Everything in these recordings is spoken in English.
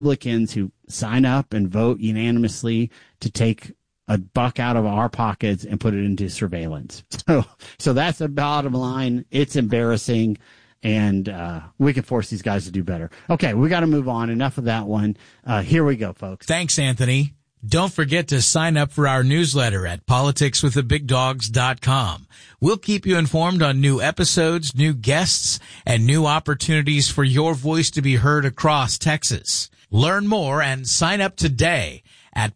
Republicans who sign up and vote unanimously to take a buck out of our pockets and put it into surveillance. So that's the bottom line. It's embarrassing, and we can force these guys to do better. Okay, we got to move on. Enough of that one. Here we go, folks. Thanks, Anthony. Don't forget to sign up for our newsletter at politicswiththebigdogs.com. We'll keep you informed on new episodes, new guests, and new opportunities for your voice to be heard across Texas. Learn more and sign up today at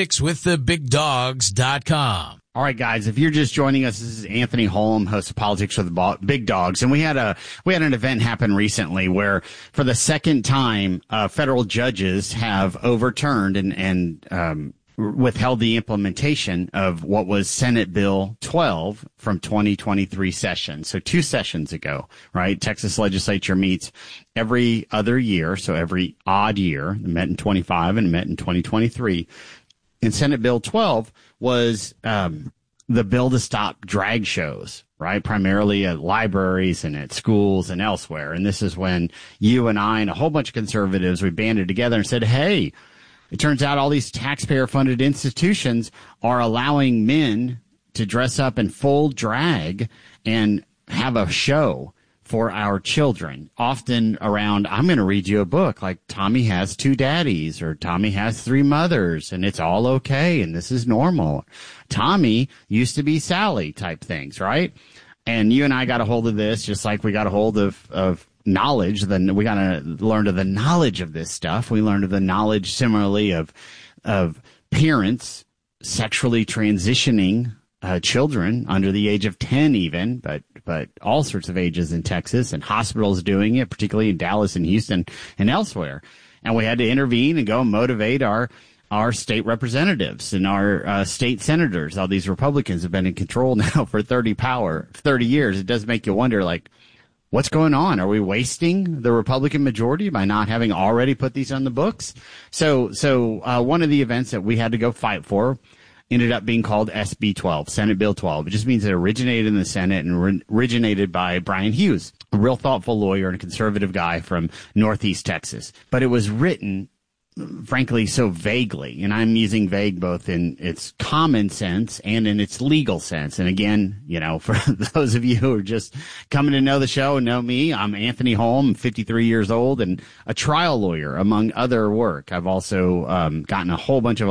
politicswiththebigdogs.com. All right, guys, if you're just joining us, this is Anthony Holm, host of Politics with the Big Dogs. And we had an event happen recently where for the second time, federal judges have overturned and withheld the implementation of what was Senate Bill 12 from 2023 session. So 2 sessions ago, right? Texas legislature meets every other year. So every odd year. It met in 25 and it met in 2023. And Senate Bill 12 was the bill to stop drag shows, right? Primarily at libraries and at schools and elsewhere. And this is when you and I and a whole bunch of conservatives, we banded together and said, hey, it turns out all these taxpayer-funded institutions are allowing men to dress up in full drag and have a show for our children, often around, I'm going to read you a book like Tommy has 2 daddies or Tommy has 3 mothers and it's all okay and this is normal. Tommy used to be Sally type things, right? And you and I got a hold of this just like we got a hold of knowledge. Then we got to learn of the knowledge of this stuff. We learned of the knowledge similarly of parents sexually transitioning children under the age of 10 even, but all sorts of ages in Texas and hospitals doing it, particularly in Dallas and Houston and elsewhere. And we had to intervene and go and motivate our state representatives and our state senators. All these Republicans have been in control now for 30 years. It does make you wonder, like, what's going on? Are we wasting the Republican majority by not having already put these on the books? So one of the events that we had to go fight for ended up being called SB 12, Senate Bill 12. It just means it originated in the Senate and originated by Brian Hughes, a real thoughtful lawyer and a conservative guy from Northeast Texas. But it was written, frankly, so vaguely, and I'm using vague both in its common sense and in its legal sense. And again, you know, for those of you who are just coming to know the show and know me, I'm Anthony Holm, 53 years old and a trial lawyer, among other work. I've also gotten a whole bunch of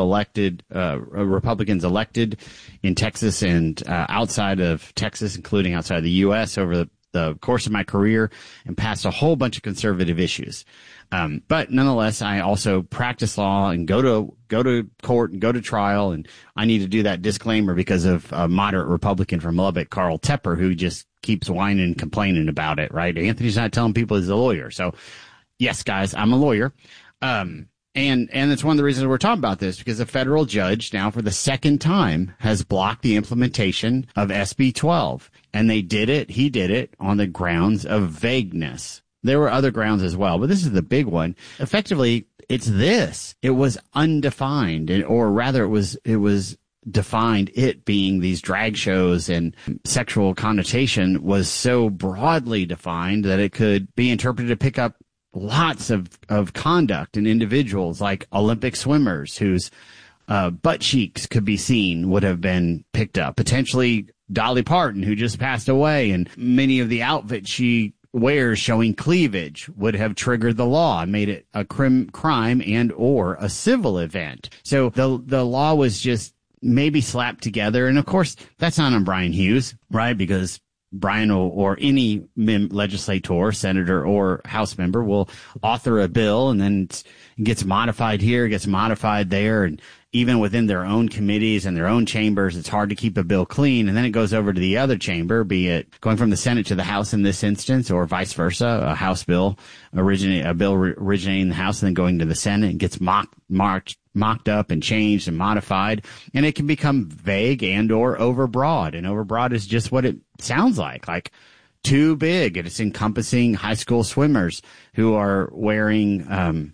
Republicans elected in Texas and outside of Texas, including outside the U.S. over the course of my career, and passed a whole bunch of conservative issues. But nonetheless, I also practice law and go to court and go to trial. And I need to do that disclaimer because of a moderate Republican from Lubbock, Carl Tepper, who just keeps whining and complaining about it, right? Anthony's not telling people he's a lawyer. So yes, guys, I'm a lawyer. And it's one of the reasons we're talking about this, because a federal judge now for the second time has blocked the implementation of SB 12. And he did it on the grounds of vagueness. There were other grounds as well, but this is the big one. Effectively, it's this. It was undefined, or rather it was defined, it being these drag shows, and sexual connotation was so broadly defined that it could be interpreted to pick up lots of conduct in individuals like Olympic swimmers whose butt cheeks could be seen would have been picked up. Potentially Dolly Parton, who just passed away, and many of the outfits she wears showing cleavage would have triggered the law and made it a crime and or a civil event. So the law was just maybe slapped together. And of course, that's not on Brian Hughes, right? Because Brian or any legislator, senator, or House member will author a bill, and then it gets modified here, gets modified there, and even within their own committees and their own chambers, it's hard to keep a bill clean. And then it goes over to the other chamber, be it going from the Senate to the House in this instance, or vice versa, a House bill originating in the House and then going to the Senate and gets mocked up and changed and modified. And it can become vague and or overbroad. And overbroad is just what it sounds like too big. And it's encompassing high school swimmers who are wearing,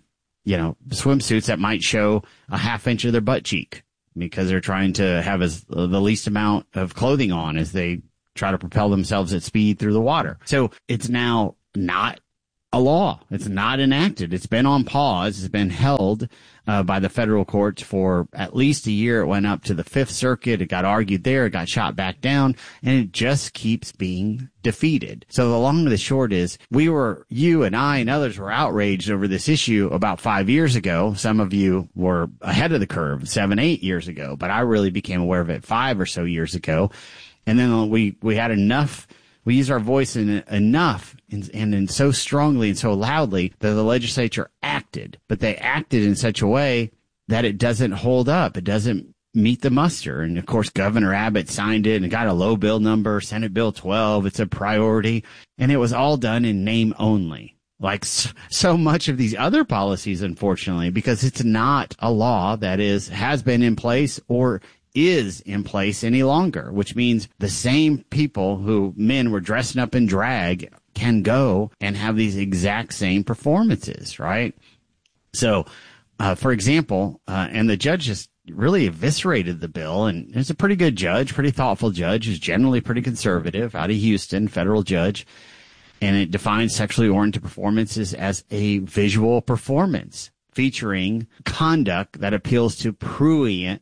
swimsuits that might show a half inch of their butt cheek because they're trying to have the least amount of clothing on as they try to propel themselves at speed through the water. So it's now not a law. It's not enacted. It's been on pause. It's been held by the federal courts for at least a year. It went up to the Fifth Circuit. It got argued there. It got shot back down, and it just keeps being defeated. So the long and the short is you and I and others were outraged over this issue about 5 years ago. Some of you were ahead of the curve 7, 8 years ago, but I really became aware of it 5 or so years ago. And then we had enough. We used our voice enough and so strongly and so loudly that the legislature acted. But they acted in such a way that it doesn't hold up. It doesn't meet the muster. And, of course, Governor Abbott signed it and got a low bill number, Senate Bill 12. It's a priority. And it was all done in name only, like so much of these other policies, unfortunately, because it's not a law that has been in place or is in place any longer, which means the same people who men were dressing up in drag can go and have these exact same performances, right? So, for example, and the judge just really eviscerated the bill, and it's a pretty good judge, pretty thoughtful judge, who's generally pretty conservative, out of Houston, federal judge, and it defines sexually oriented performances as a visual performance featuring conduct that appeals to prurient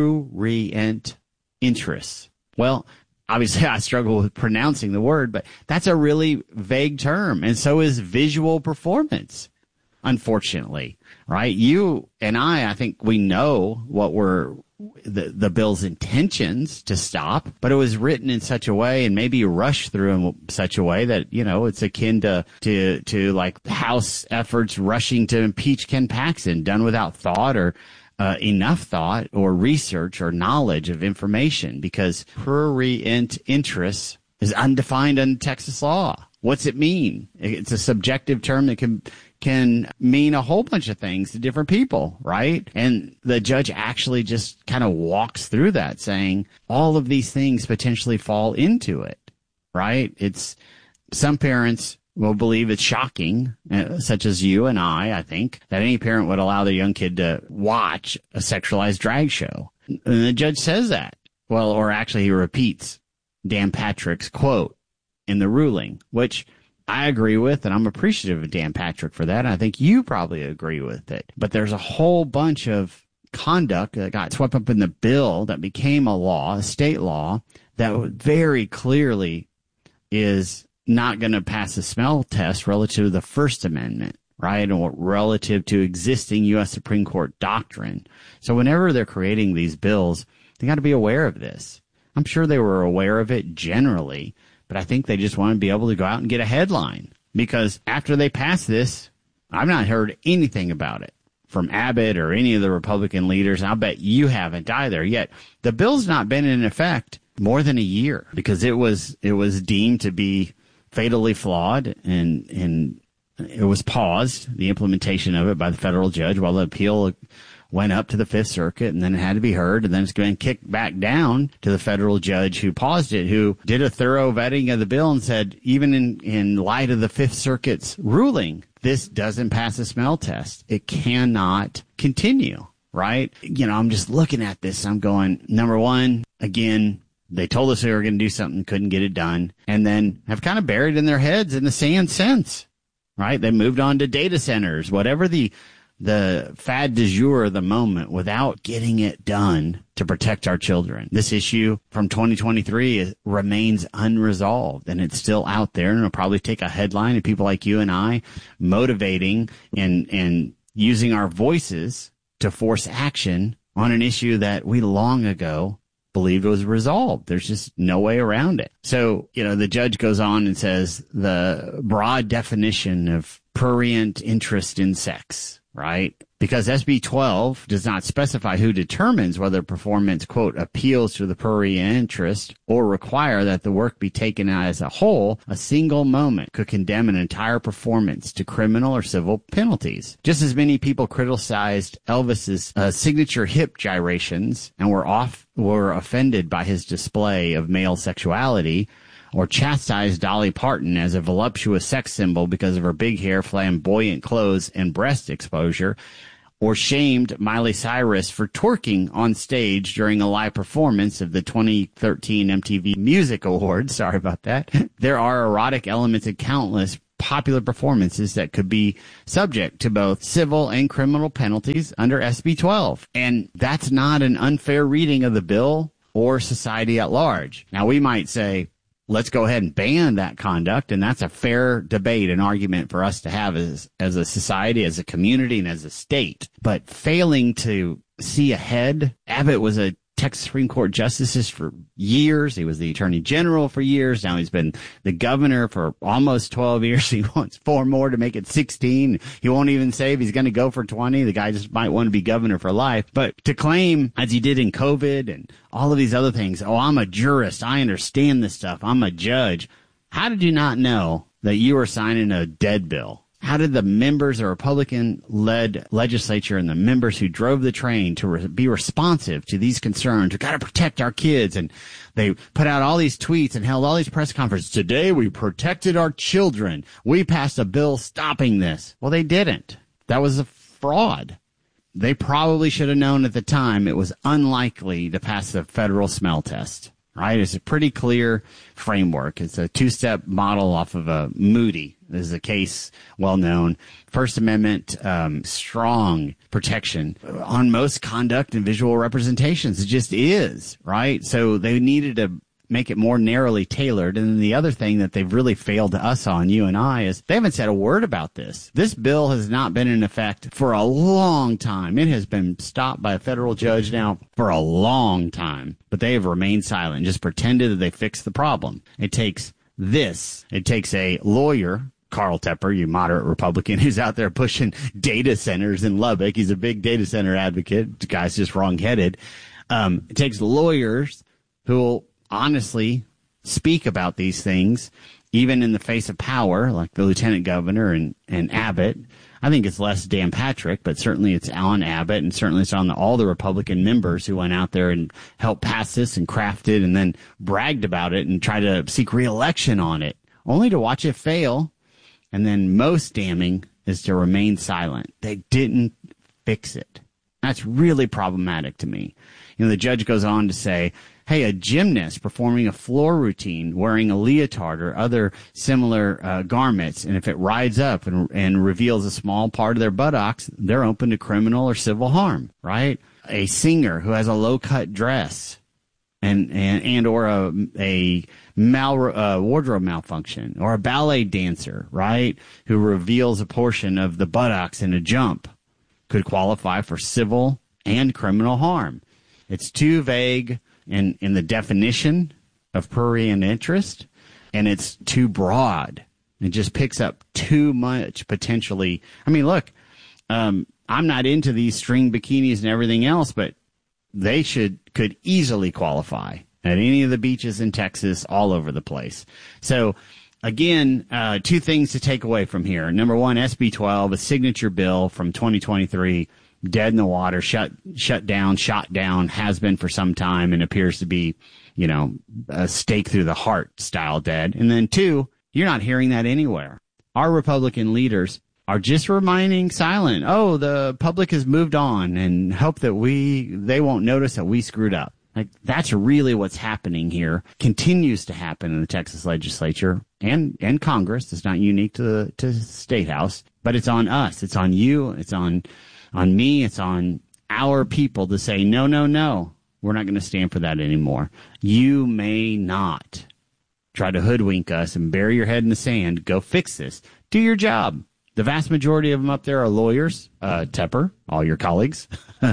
interests. Well, obviously I struggle with pronouncing the word, but that's a really vague term. And so is visual performance, unfortunately, right? You and I think we know what were the bill's intentions to stop, but it was written in such a way and maybe rushed through in such a way that, it's akin to like House efforts rushing to impeach Ken Paxton, done without thought or enough thought or research or knowledge of information, because prurient interest is undefined under Texas law. What's it mean? It's a subjective term that can mean a whole bunch of things to different people, right? And the judge actually just kind of walks through that, saying all of these things potentially fall into it, right? It's some parents will believe it's shocking, such as you and I think, that any parent would allow their young kid to watch a sexualized drag show. And the judge says that. Well, or actually he repeats Dan Patrick's quote in the ruling, which I agree with, and I'm appreciative of Dan Patrick for that. And I think you probably agree with it. But there's a whole bunch of conduct that got swept up in the bill that became a law, a state law, that very clearly is not going to pass the smell test relative to the First Amendment, right? Or relative to existing U.S. Supreme Court doctrine. So whenever they're creating these bills, they got to be aware of this. I'm sure they were aware of it generally, but I think they just want to be able to go out and get a headline, because after they pass this, I've not heard anything about it from Abbott or any of the Republican leaders. And I'll bet you haven't either yet. The bill's not been in effect more than a year because it was deemed to be fatally flawed, and it was paused, the implementation of it, by the federal judge while the appeal went up to the Fifth Circuit, and then it had to be heard, and then it's going to kick back down to the federal judge who paused it, who did a thorough vetting of the bill and said, even in light of the Fifth Circuit's ruling, this doesn't pass the smell test. It cannot continue, right? I'm just looking at this. I'm going, number one, again, they told us they were going to do something, couldn't get it done, and then have kind of buried in their heads in the sand since, right? They moved on to data centers, whatever the fad du jour of the moment, without getting it done to protect our children. This issue from 2023 remains unresolved, and it's still out there, and it'll probably take a headline and people like you and I motivating and using our voices to force action on an issue that we long ago believed was resolved. There's just no way around it. So, the judge goes on and says the broad definition of prurient interest in sex, right? Because SB 12 does not specify who determines whether performance, quote, appeals to the prurient interest, or require that the work be taken as a whole. A single moment could condemn an entire performance to criminal or civil penalties. Just as many people criticized Elvis's signature hip gyrations and were offended by his display of male sexuality, or chastised Dolly Parton as a voluptuous sex symbol because of her big hair, flamboyant clothes, and breast exposure, or shamed Miley Cyrus for twerking on stage during a live performance of the 2013 MTV Music Awards. Sorry about that. There are erotic elements in countless popular performances that could be subject to both civil and criminal penalties under SB 12. And that's not an unfair reading of the bill or society at large. Now, we might say, let's go ahead and ban that conduct, and that's a fair debate and argument for us to have as a society, as a community, and as a state. But failing to see ahead, Abbott was a Texas Supreme Court justice for years. He was the attorney general for years. Now he's been the governor for almost 12 years. He wants 4 more to make it 16. He won't even say if he's going to go for 20. The guy just might want to be governor for life. But to claim, as he did in COVID and all of these other things, oh, I'm a jurist, I understand this stuff, I'm a judge. How did you not know that you were signing a dead bill? How did the members of Republican-led legislature and the members who drove the train to be responsive to these concerns? We've got to protect our kids. And they put out all these tweets and held all these press conferences. Today, we protected our children. We passed a bill stopping this. Well, they didn't. That was a fraud. They probably should have known at the time it was unlikely to pass the federal smell test. Right? It's a pretty clear framework. It's a 2-step model off of a Moody. This is a case well known. First Amendment, strong protection on most conduct and visual representations. It just is, right? So they needed to make it more narrowly tailored. And then the other thing that they've really failed us on, you and I, is they haven't said a word about this. This bill has not been in effect for a long time. It has been stopped by a federal judge now for a long time, but they have remained silent, just pretended that they fixed the problem. It takes a lawyer, Carl Tepper, you moderate Republican, who's out there pushing data centers in Lubbock. He's a big data center advocate. The guy's just wrong-headed. It takes lawyers who will honestly speak about these things, even in the face of power, like the lieutenant governor and Abbott. I think it's less Dan Patrick, but certainly it's on Abbott, and certainly it's on all the Republican members who went out there and helped pass this and craft it and then bragged about it and tried to seek re-election on it, only to watch it fail. And then most damning is to remain silent. They didn't fix it. That's really problematic to me. You know, the judge goes on to say, hey, a gymnast performing a floor routine wearing a leotard or other similar garments, and if it rides up and reveals a small part of their buttocks, they're open to criminal or civil harm, right? A singer who has a low-cut dress and or a wardrobe malfunction, or a ballet dancer, right, who reveals a portion of the buttocks in a jump, could qualify for civil and criminal harm. It's too vague in the definition of prurient interest, and it's too broad. It just picks up too much potentially. I mean, look, I'm not into these string bikinis and everything else, but they could easily qualify at any of the beaches in Texas, all over the place. So, again, 2 things to take away from here. Number one, SB 12, a signature bill from 2023, dead in the water, shut down, shot down, has been for some time, and appears to be, you know, a stake through the heart style dead. And then 2, you're not hearing that anywhere. Our Republican leaders are just remaining silent. Oh, the public has moved on, and hope that they won't notice that we screwed up. Like, that's really what's happening here. Continues to happen in the Texas legislature and Congress. It's not unique to the State House, but it's on us. It's on you. It's on me. It's on our people to say, no, we're not going to stand for that anymore. You may not try to hoodwink us and bury your head in the sand. Go fix this. Do your job. The vast majority of them up there are lawyers. Tepper, all your colleagues.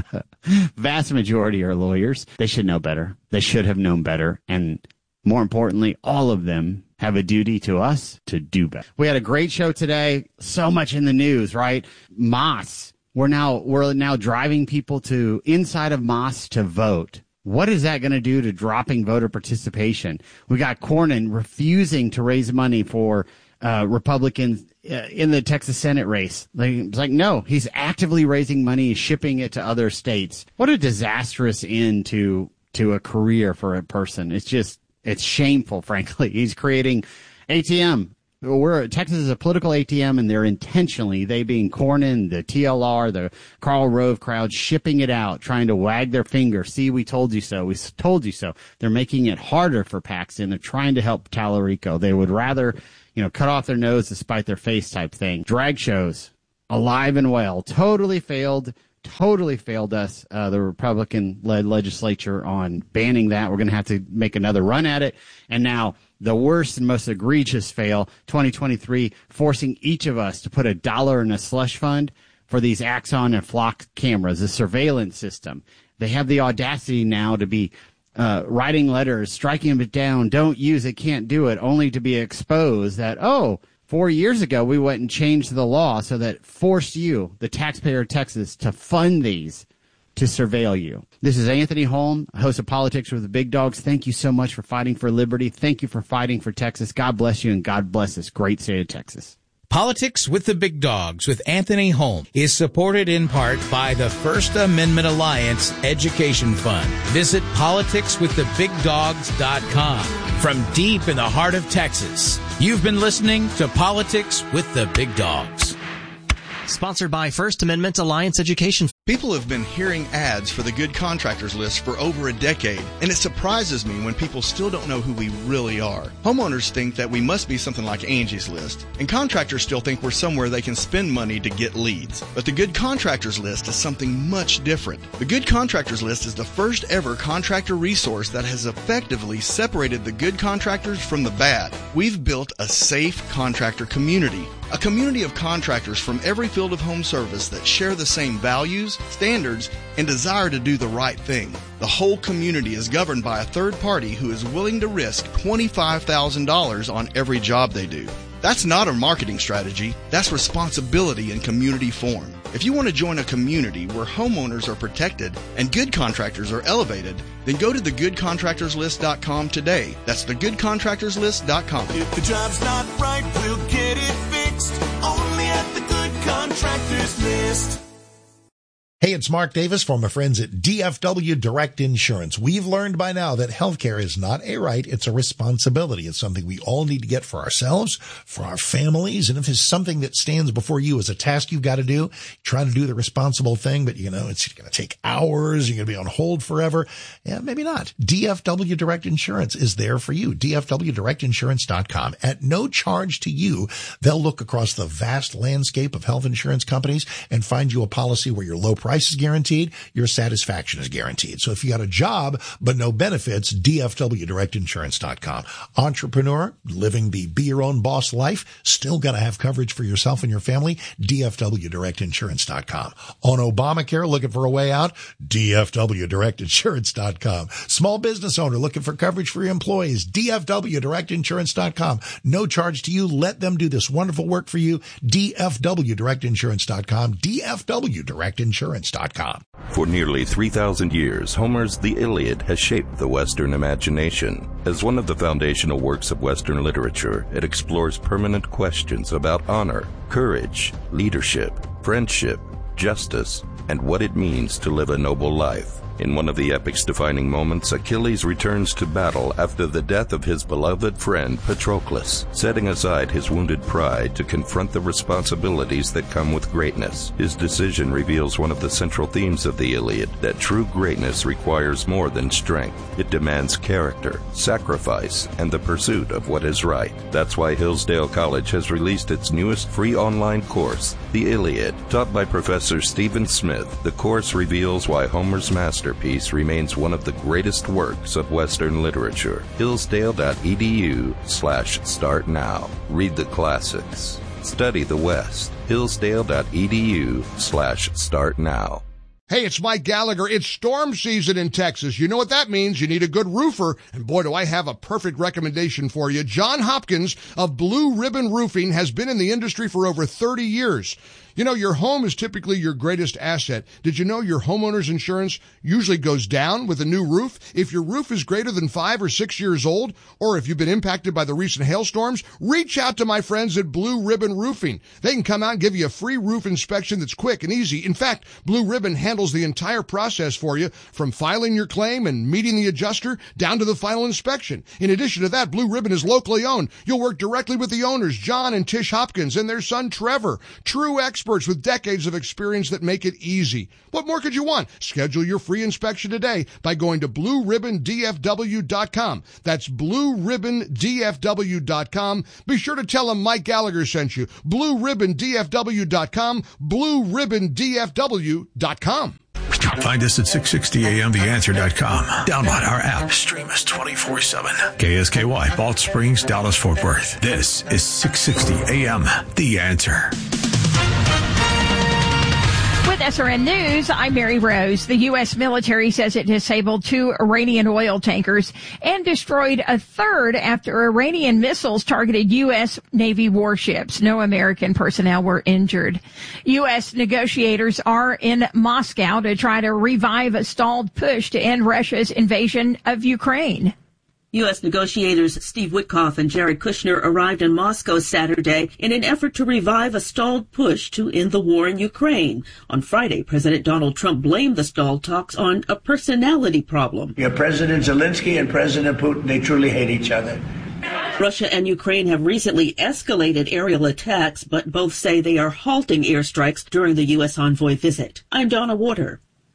Vast majority are lawyers. They should know better. They should have known better. And more importantly, all of them have a duty to us to do better. We had a great show today. So much in the news, right? Moss. We're now driving people to inside of Moss to vote. What is that going to do to dropping voter participation? We got Cornyn refusing to raise money for Republicans in the Texas Senate race. It's like, no, he's actively raising money, shipping it to other states. What a disastrous end to a career for a person. It's shameful, frankly. He's creating ATM. Texas is a political ATM, and they're intentionally, they being Cornyn, the TLR, the Karl Rove crowd, shipping it out, trying to wag their finger. See, we told you so. We told you so. They're making it harder for Paxton. They're trying to help Tallarico. They would rather, cut off their nose to spite their face type thing. Drag shows, alive and well, totally failed us, the Republican-led legislature, on banning that. We're going to have to make another run at it. And now the worst and most egregious fail, 2023, forcing each of us to put $1 in a slush fund for these Axon and Flock cameras, the surveillance system. They have the audacity now to be writing letters, striking them down, don't use it, can't do it, only to be exposed that, 4 years ago, we went and changed the law so that forced you, the taxpayer of Texas, to fund these to surveil you. This is Anthony Holm, host of Politics with the Big Dogs. Thank you so much for fighting for liberty. Thank you for fighting for Texas. God bless you, and God bless this great state of Texas. Politics with the Big Dogs with Anthony Holm is supported in part by the First Amendment Alliance Education Fund. Visit politicswiththebigdogs.com. From deep in the heart of Texas, you've been listening to Politics with the Big Dogs. Sponsored by First Amendment Alliance Education. People have been hearing ads for the Good Contractors List for over a decade, and it surprises me when people still don't know who we really are. Homeowners think that we must be something like Angie's List, and contractors still think we're somewhere they can spend money to get leads. But the Good Contractors List is something much different. The Good Contractors List is the first ever contractor resource that has effectively separated the good contractors from the bad. We've built a safe contractor community. A community of contractors from every field of home service that share the same values, standards, and desire to do the right thing. The whole community is governed by a third party who is willing to risk $25,000 on every job they do. That's not a marketing strategy. That's responsibility in community form. If you want to join a community where homeowners are protected and good contractors are elevated, then go to thegoodcontractorslist.com today. That's thegoodcontractorslist.com. If the job's not right, we'll get it fixed. Only at the Good Contractors List. Hey, it's Mark Davis from my friends at DFW Direct Insurance. We've learned by now that healthcare is not a right, it's a responsibility. It's something we all need to get for ourselves, for our families, and if it's something that stands before you as a task you've got to do, try to do the responsible thing, but it's going to take hours, you're going to be on hold forever. Yeah, maybe not. DFW Direct Insurance is there for you. DFWDirectInsurance.com. At no charge to you, they'll look across the vast landscape of health insurance companies and find you a policy where your low price is guaranteed, your satisfaction is guaranteed. So if you got a job but no benefits, DFWDirectInsurance.com. Entrepreneur, living the be your own boss life, still got to have coverage for yourself and your family, DFWDirectInsurance.com. On Obamacare, looking for a way out, DFWDirectInsurance.com. Small business owner looking for coverage for your employees, DFWDirectInsurance.com. No charge to you. Let them do this wonderful work for you, DFWDirectInsurance.com, DFWDirectInsurance.com. For nearly 3,000 years, Homer's The Iliad has shaped the Western imagination. As one of the foundational works of Western literature, it explores permanent questions about honor, courage, leadership, friendship, justice, and what it means to live a noble life. In one of the epic's defining moments, Achilles returns to battle after the death of his beloved friend Patroclus, setting aside his wounded pride to confront the responsibilities that come with greatness. His decision reveals one of the central themes of the Iliad, that true greatness requires more than strength. It demands character, sacrifice, and the pursuit of what is right. That's why Hillsdale College has released its newest free online course, The Iliad. Taught by Professor Stephen Smith, the course reveals why Homer's masterpiece remains one of the greatest works of Western literature. Hillsdale.edu/start now. Read the classics. Study the West. Hillsdale.edu/start now. Hey, it's Mike Gallagher. It's storm season in Texas. You know what that means. You need a good roofer. And boy, do I have a perfect recommendation for you. John Hopkins of Blue Ribbon Roofing has been in the industry for over 30 years. You know, your home is typically your greatest asset. Did you know your homeowner's insurance usually goes down with a new roof? If your roof is greater than 5 or 6 years old, or if you've been impacted by the recent hailstorms, reach out to my friends at Blue Ribbon Roofing. They can come out and give you a free roof inspection that's quick and easy. In fact, Blue Ribbon handles the entire process for you, from filing your claim and meeting the adjuster down to the final inspection. In addition to that, Blue Ribbon is locally owned. You'll work directly with the owners, John and Tish Hopkins, and their son, Trevor. True experts experts with decades of experience that make it easy. What more could you want? Schedule your free inspection today by going to BlueRibbonDFW.com. That's BlueRibbonDFW.com. Be sure to tell them Mike Gallagher sent you. BlueRibbonDFW.com. BlueRibbonDFW.com. Find us at 660amtheanswer.com. Download our app. Stream us 24/7. KSKY, Balch Springs, Dallas, Fort Worth. This is 660 AM, The Answer. With SRN News, I'm Mary Rose. The U.S. military says it disabled 2 Iranian oil tankers and destroyed a third after Iranian missiles targeted U.S. Navy warships. No American personnel were injured. U.S. negotiators are in Moscow to try to revive a stalled push to end Russia's invasion of Ukraine. U.S. negotiators Steve Witkoff and Jared Kushner arrived in Moscow Saturday in an effort to revive a stalled push to end the war in Ukraine. On Friday, President Donald Trump blamed the stalled talks on a personality problem. President Zelensky and President Putin, they truly hate each other. Russia and Ukraine have recently escalated aerial attacks, but both say they are halting airstrikes during the U.S. envoy visit. I'm Donna Water.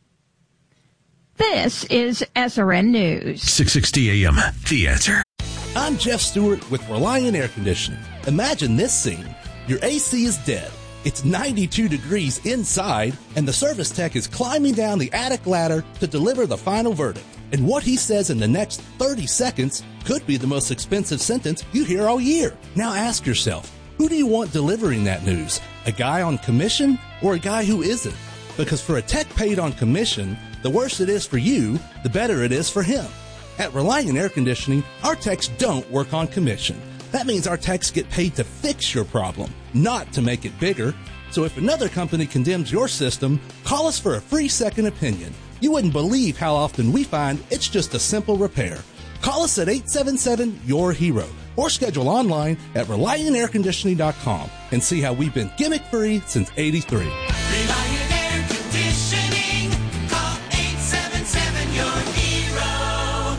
This is SRN News. 660 AM, The Answer. I'm Jeff Stewart with Reliant Air Conditioning. Imagine this scene. Your AC is dead. It's 92 degrees inside, and the service tech is climbing down the attic ladder to deliver the final verdict. And what he says in the next 30 seconds could be the most expensive sentence you hear all year. Now ask yourself, who do you want delivering that news? A guy on commission or a guy who isn't? Because for a tech paid on commission, the worse it is for you, the better it is for him. At Reliant Air Conditioning, our techs don't work on commission. That means our techs get paid to fix your problem, not to make it bigger. So if another company condemns your system, call us for a free second opinion. You wouldn't believe how often we find it's just a simple repair. Call us at 877-YOUR-HERO or schedule online at ReliantAirConditioning.com and see how we've been gimmick-free since '83. Reliant Air Conditioning. Call 877-YOUR-HERO.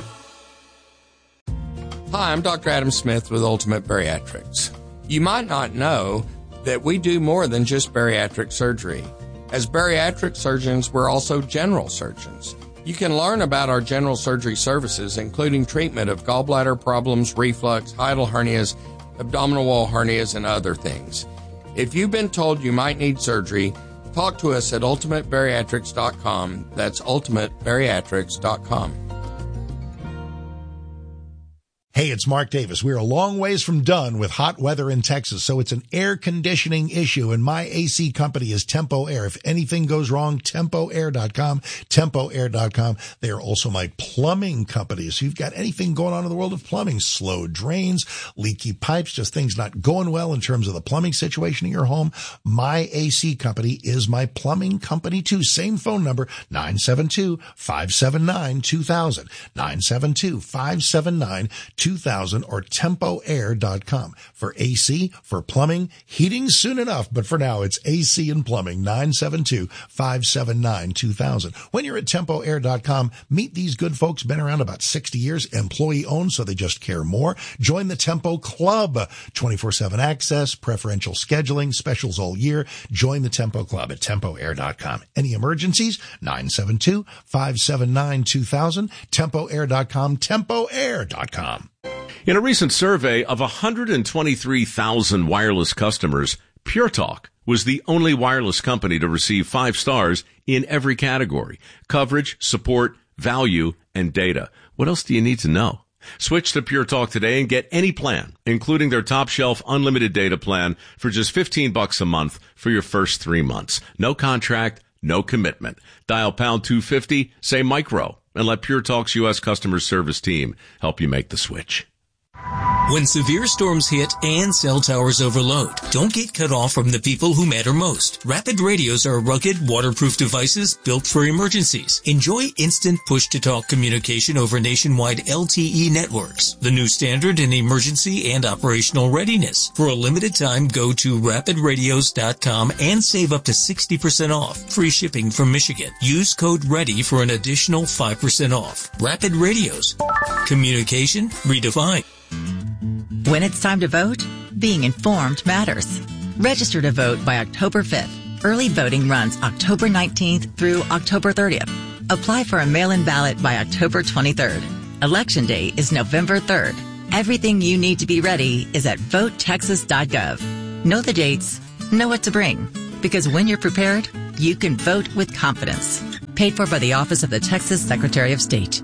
Hi, I'm Dr. Adam Smith with Ultimate Bariatrics. You might not know that we do more than just bariatric surgery. As bariatric surgeons, we're also general surgeons. You can learn about our general surgery services, including treatment of gallbladder problems, reflux, hiatal hernias, abdominal wall hernias, and other things. If you've been told you might need surgery, talk to us at ultimatebariatrics.com. That's ultimatebariatrics.com. Hey, it's Mark Davis. We're a long ways from done with hot weather in Texas, so it's an air conditioning issue, and my AC company is Tempo Air. If anything goes wrong, TempoAir.com, TempoAir.com. They are also my plumbing company. So you've got anything going on in the world of plumbing, slow drains, leaky pipes, just things not going well in terms of the plumbing situation in your home. My AC company is my plumbing company too. Same phone number, 972-579-2000, 972-579-2000, or TempoAir.com for AC, for plumbing, heating soon enough. But for now, it's AC and plumbing, 972-579-2000. When you're at TempoAir.com, meet these good folks, been around about 60 years, employee owned, so they just care more. Join the Tempo Club, 24/7 access, preferential scheduling, specials all year. Join the Tempo Club at TempoAir.com. Any emergencies? 972-579-2000, TempoAir.com, TempoAir.com. In a recent survey of 123,000 wireless customers, Pure Talk was the only wireless company to receive 5 stars in every category: coverage, support, value, and data. What else do you need to know? Switch to Pure Talk today and get any plan, including their top shelf unlimited data plan, for just $15 a month for your first 3 months. No contract, no commitment. Dial pound 250, say micro, and let Pure Talk's U.S. customer service team help you make the switch. When severe storms hit and cell towers overload, don't get cut off from the people who matter most. Rapid radios are rugged, waterproof devices built for emergencies. Enjoy instant push-to-talk communication over nationwide LTE networks, the new standard in emergency and operational readiness. For a limited time, go to rapidradios.com and save up to 60% off. Free shipping from Michigan. Use code READY for an additional 5% off. Rapid Radios. Communication redefined. When it's time to vote, being informed matters. Register to vote by October 5th. Early voting runs October 19th through October 30th. Apply for a mail-in ballot by October 23rd. Election day is November 3rd. Everything you need to be ready is at votetexas.gov. Know the dates, know what to bring. Because when you're prepared, you can vote with confidence. Paid for by the Office of the Texas Secretary of State.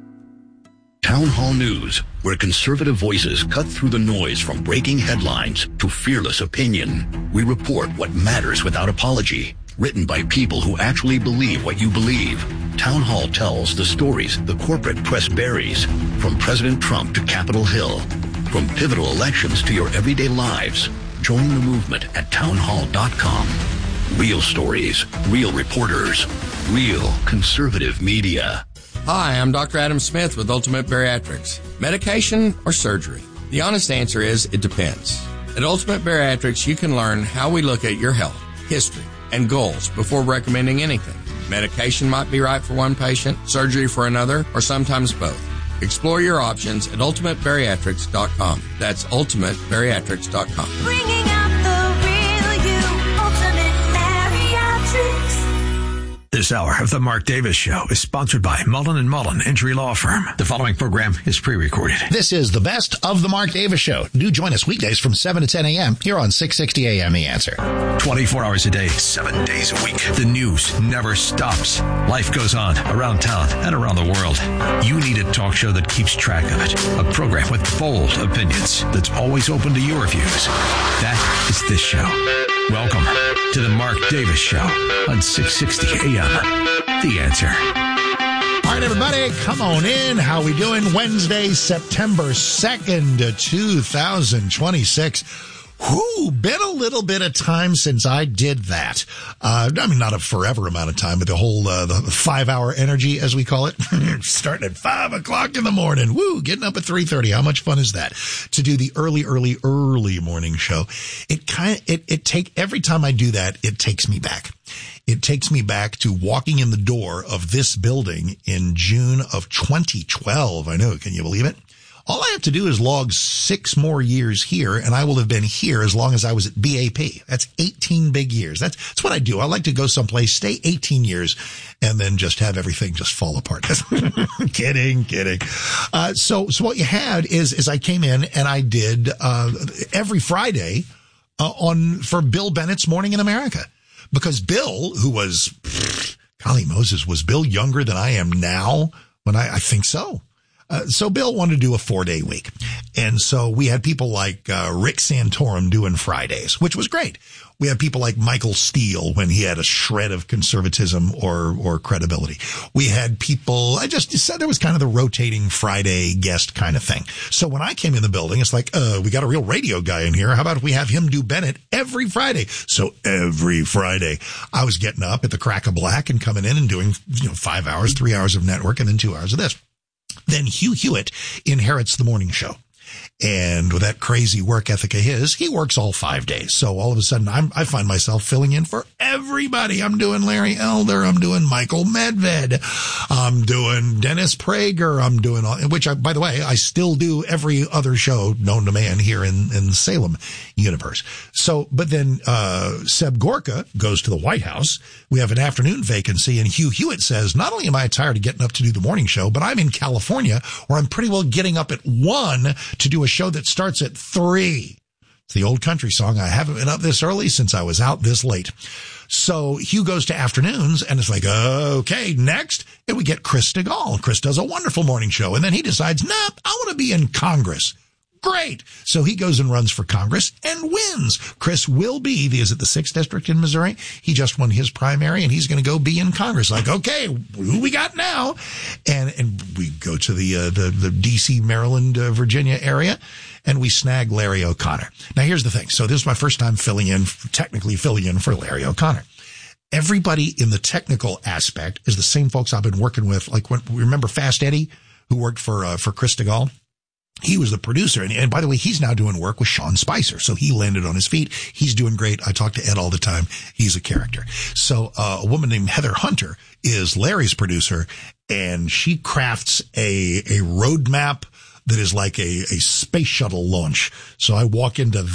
Town Hall News, where conservative voices cut through the noise from breaking headlines to fearless opinion. We report what matters without apology. Written by people who actually believe what you believe. Town Hall tells the stories the corporate press buries. From President Trump to Capitol Hill. From pivotal elections to your everyday lives. Join the movement at townhall.com. Real stories, real reporters, real conservative media. Hi, I'm Dr. Adam Smith with Ultimate Bariatrics. Medication or surgery? The honest answer is it depends. At Ultimate Bariatrics, you can learn how we look at your health, history, and goals before recommending anything. Medication might be right for one patient, surgery for another, or sometimes both. Explore your options at ultimatebariatrics.com. That's ultimatebariatrics.com. Bringing out the real you, Ultimate Bariatrics. This hour of the Mark Davis Show is sponsored by Mullen & Mullen Injury Law Firm. The following program is pre-recorded. This is the best of the Mark Davis Show. Do join us weekdays from 7 to 10 a.m. here on 660 a.m. The Answer. 24 hours a day, 7 days a week. The news never stops. Life goes on around town and around the world. You need a talk show that keeps track of it. A program with bold opinions that's always open to your views. That is this show. Welcome to the Mark Davis Show on 660 a.m. The Answer. All right, everybody, come on in. How we doing? Wednesday, September 2nd, 2026. Whew, been a little bit of time since I did that. I mean, not a forever amount of time, but the whole, the 5-hour energy, as we call it, starting at 5 o'clock in the morning. Woo, getting up at 3:30. How much fun is that? To do the early morning show. Every time I do that, it takes me back. It takes me back to walking in the door of this building in June of 2012. I know. Can you believe it? All I have to do is log 6 more years here, and I will have been here as long as I was at BAP. That's 18 big years. That's what I do. I like to go someplace, stay 18 years, and then just have everything just fall apart. Kidding. So what you had is I came in and I did every Friday for Bill Bennett's Morning in America. Because Bill, who was, golly Moses, was Bill younger than I am now? I think so. So Bill wanted to do a 4-day week. And so we had people like Rick Santorum doing Fridays, which was great. We had people like Michael Steele when he had a shred of conservatism or credibility. We had people, I just said there was kind of the rotating Friday guest kind of thing. So when I came in the building, it's like, we got a real radio guy in here. How about if we have him do Bennett every Friday? So every Friday I was getting up at the crack of black and coming in and doing, 5 hours, 3 hours of network and then 2 hours of this. Then Hugh Hewitt inherits the morning show. And with that crazy work ethic of his, he works all 5 days. So all of a sudden, I find myself filling in for everybody. I'm doing Larry Elder. I'm doing Michael Medved. I'm doing Dennis Prager. I'm doing which, by the way, I still do every other show known to man here in Salem universe. So, but then Seb Gorka goes to the White House. We have an afternoon vacancy, and Hugh Hewitt says, not only am I tired of getting up to do the morning show, but I'm in California where I'm pretty well getting up at 1 to do a show that starts at 3. It's the old country song. I haven't been up this early since I was out this late. So Hugh goes to afternoons, and it's like, okay, next. And we get Chris Stigall. Chris does a wonderful morning show, and then he decides, I want to be in Congress. Great. So he goes and runs for Congress and wins. Chris will be, is it the 6th district in Missouri? He just won his primary and he's going to go be in Congress. Like, okay, who we got now? And we go to the DC, Maryland, Virginia area and we snag Larry O'Connor. Now here's the thing. So this is my first time technically filling in for Larry O'Connor. Everybody in the technical aspect is the same folks I've been working with. Like when we remember Fast Eddie, who worked for Chris Stigall. He was the producer. And by the way, he's now doing work with Sean Spicer. So he landed on his feet. He's doing great. I talk to Ed all the time. He's a character. So a woman named Heather Hunter is Larry's producer, and she crafts a roadmap that is like a space shuttle launch. So I walk into that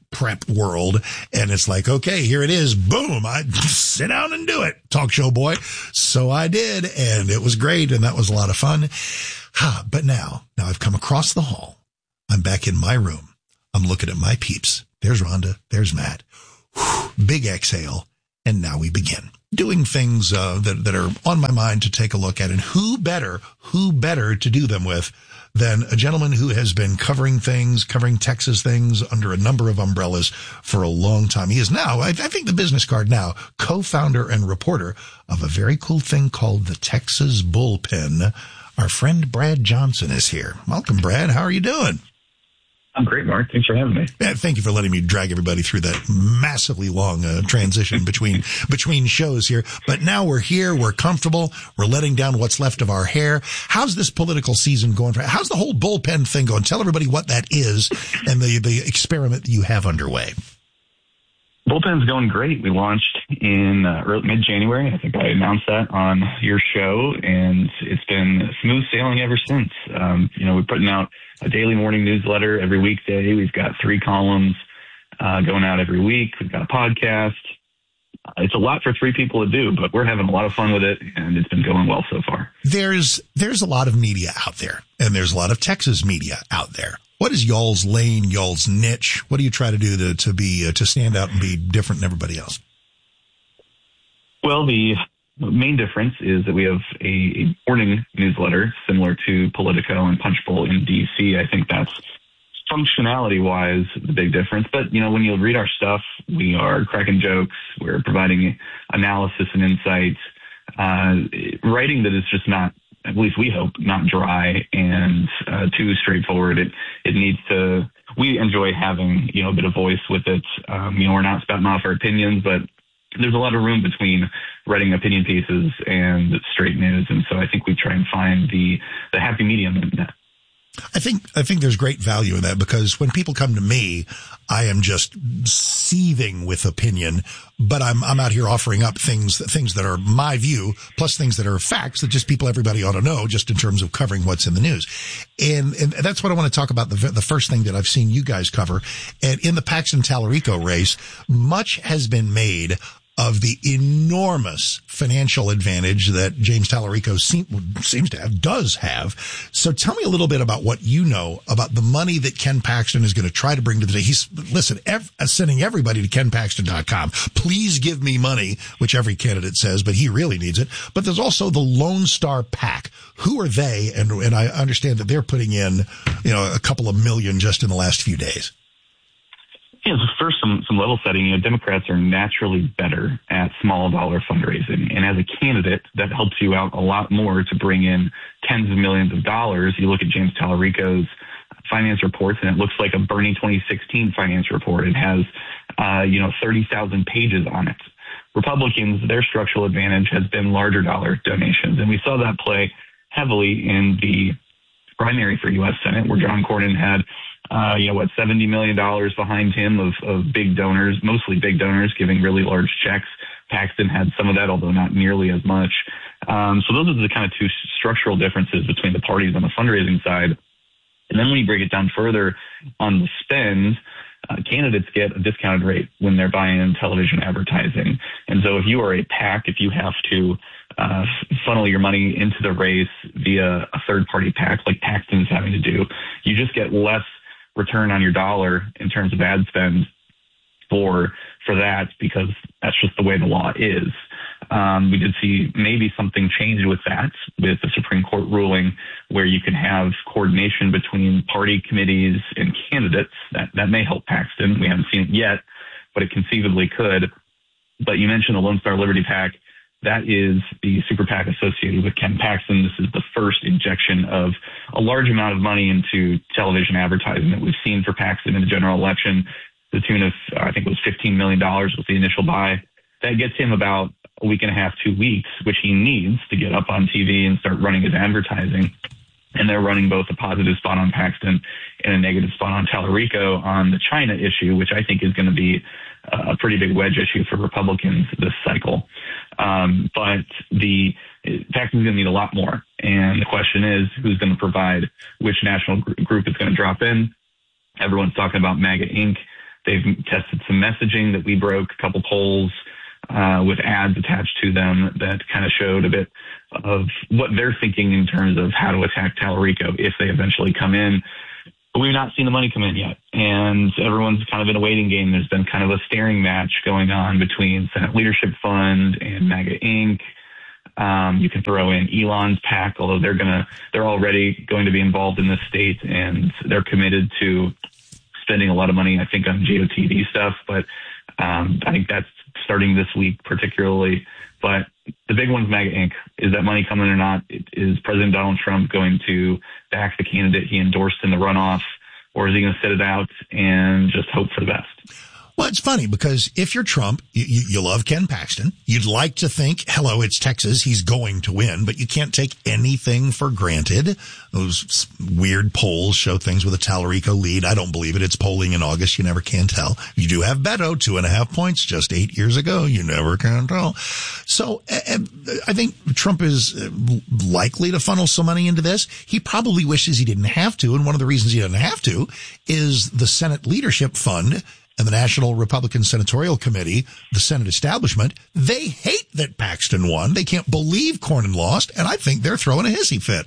prep world. And it's like, okay, here it is. Boom. I sit down and do it. Talk show boy. So I did. And it was great. And that was a lot of fun. But now I've come across the hall. I'm back in my room. I'm looking at my peeps. There's Rhonda. There's Matt. Big exhale. And now we begin doing things that are on my mind to take a look at. And who better to do them with than a gentleman who has been covering Texas things under a number of umbrellas for a long time. He is now, I think the business card now, co-founder and reporter of a very cool thing called the Texas Bullpen. Our friend Brad Johnson is here. Welcome, Brad. How are you doing? I'm great, Mark. Thanks for having me. Yeah, thank you for letting me drag everybody through that massively long transition between shows here. But now we're here. We're comfortable. We're letting down what's left of our hair. How's this political season going? How's the whole bullpen thing going? Tell everybody what that is and the experiment that you have underway. Bullpen's going great. We launched in mid-January. I think I announced that on your show, and it's been smooth sailing ever since. We're putting out a daily morning newsletter every weekday. We've got 3 columns going out every week. We've got a podcast. It's a lot for 3 people to do, but we're having a lot of fun with it, and it's been going well so far. There's a lot of media out there, and there's a lot of Texas media out there. What is y'all's lane, y'all's niche? What do you try to do to stand out and be different than everybody else? Well, the main difference is that we have a morning newsletter similar to Politico and Punchbowl in D.C. I think that's functionality-wise the big difference. But, when you read our stuff, we are cracking jokes. We're providing analysis and insights, writing that is just not, at least we hope, not dry and too straightforward. It needs to, we enjoy having, a bit of voice with it. We're not spouting off our opinions, but there's a lot of room between writing opinion pieces and straight news. And so I think we try and find the happy medium in that. I think there's great value in that, because when people come to me, I am just seething with opinion, but I'm out here offering up things that are my view, plus things that are facts that just everybody ought to know, just in terms of covering what's in the news. And that's what I want to talk about. The first thing that I've seen you guys cover, and in the Paxton-Tallarico race, much has been made of the enormous financial advantage that James Tallarico does have. So tell me a little bit about what you know about the money that Ken Paxton is going to try to bring to the day. He's, sending everybody to kenpaxton.com. Please give me money, which every candidate says, but he really needs it. But there's also the Lone Star PAC. Who are they? And I understand that they're putting in, a couple of million just in the last few days. So first, some level setting. Democrats are naturally better at small dollar fundraising, and as a candidate, that helps you out a lot more to bring in tens of millions of dollars. You look at James Tallarico's finance reports, and it looks like a Bernie 2016 finance report. It has 30,000 pages on it. Republicans, their structural advantage has been larger dollar donations, and we saw that play heavily in the primary for U.S. Senate, where John Cornyn had $70 million behind him of big donors, mostly big donors, giving really large checks. Paxton had some of that, although not nearly as much. So those are the kind of 2 structural differences between the parties on the fundraising side. And then when you break it down further on the spend, candidates get a discounted rate when they're buying television advertising. And so if you are a PAC, if you have to funnel your money into the race via a third-party PAC like Paxton's having to do, you just get less return on your dollar in terms of ad spend for that, because that's just the way the law is. We did see maybe something change with that, with the Supreme Court ruling where you can have coordination between party committees and candidates. That may help Paxton. We haven't seen it yet, but it conceivably could. But you mentioned the Lone Star Liberty PAC. That is the super PAC associated with Ken Paxton. This is the first injection of a large amount of money into television advertising that we've seen for Paxton in the general election. The tune of, I think it was $15 million was the initial buy. That gets him about a week and a half, 2 weeks, which he needs to get up on TV and start running his advertising. And they're running both a positive spot on Paxton and a negative spot on Tallarico on the China issue, which I think is going to be a pretty big wedge issue for Republicans this cycle. But the Paxton's going to need a lot more. And the question is, who's going to provide, which national group is going to drop in? Everyone's talking about MAGA Inc. They've tested some messaging that we broke, a couple polls with ads attached to them that kind of showed a bit of what they're thinking in terms of how to attack Tallarico if they eventually come in. But we've not seen the money come in yet, and everyone's kind of in a waiting game. There's been kind of a staring match going on between Senate Leadership Fund and MAGA Inc. You can throw in Elon's PAC, although they're already going to be involved in this state, and they're committed to spending a lot of money, I think, on JOTV stuff. But I think that's starting this week particularly. But the big one's MAGA Inc. Is that money coming or not? Is President Donald Trump going to back the candidate he endorsed in the runoff, or is he going to sit it out and just hope for the best? Well, it's funny because if you're Trump, you love Ken Paxton. You'd like to think, hello, it's Texas, he's going to win, but you can't take anything for granted. Those weird polls show things with a Tallarico lead. I don't believe it. It's polling in August. You never can tell. You do have Beto, 2.5 points just 8 years ago. You never can tell. So I think Trump is likely to funnel some money into this. He probably wishes he didn't have to. And one of the reasons he doesn't have to is the Senate Leadership Fund and the National Republican Senatorial Committee, the Senate establishment, they hate that Paxton won. They can't believe Cornyn lost, and I think they're throwing a hissy fit.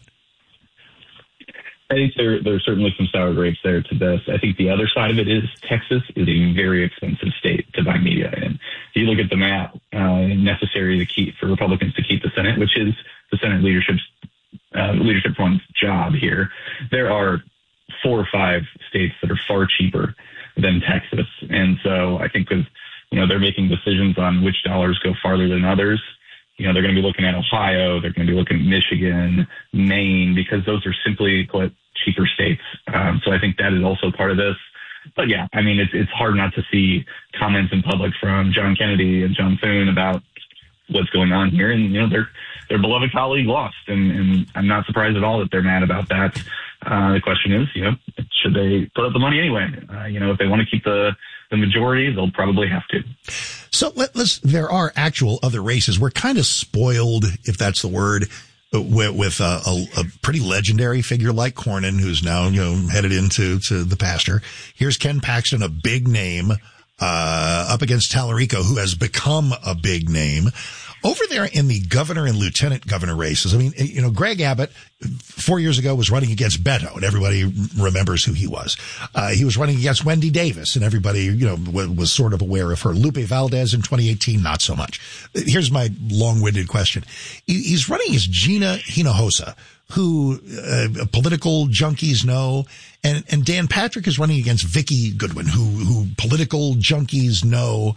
I think there's certainly some sour grapes there to this. I think the other side of it is Texas is a very expensive state to buy media in. If you look at the map necessary for Republicans to keep the Senate, which is the Senate Leadership Fund's job here, there are 4 or 5 states that are far cheaper than Texas. And so I think with, they're making decisions on which dollars go farther than others. They're going to be looking at Ohio. They're going to be looking at Michigan, Maine, because those are simply put cheaper states. So I think that is also part of this. But yeah, I mean, it's hard not to see comments in public from John Kennedy and John Thune about what's going on here. And, their beloved colleague lost. And I'm not surprised at all that they're mad about that. The question is, should they put up the money anyway? If they want to keep the majority, they'll probably have to. So there are actual other races. We're kind of spoiled, if that's the word, with a pretty legendary figure like Cornyn, who's now, headed into the pasture. Here's Ken Paxton, a big name, up against Tallarico, who has become a big name. Over there in the governor and lieutenant governor races, I mean, Greg Abbott 4 years ago was running against Beto, and everybody remembers who he was. He was running against Wendy Davis, and everybody, was sort of aware of her. Lupe Valdez in 2018, not so much. Here's my long-winded question. He's running against Gina Hinojosa, who political junkies know, and Dan Patrick is running against Vicky Goodwin, who political junkies know.